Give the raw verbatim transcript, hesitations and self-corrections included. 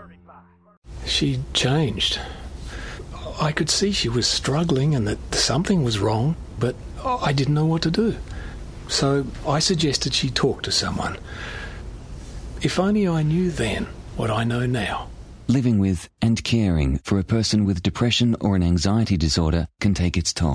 She changed. I could see she was struggling and that something was wrong, but I didn't know what to do. So I suggested she talk to someone. If only I knew then what I know now. Living with and caring for a person with depression or an anxiety disorder can take its toll.